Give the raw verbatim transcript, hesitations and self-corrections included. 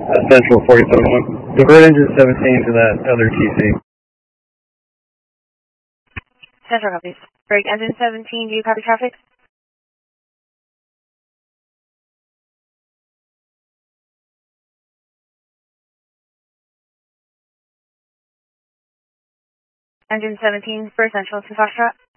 Uh, Central forty-seven one. Divert engine seventeen to that other T C. Central copies. Break engine seventeen, do you copy traffic? Engine seventeen for Central to Foxtrot.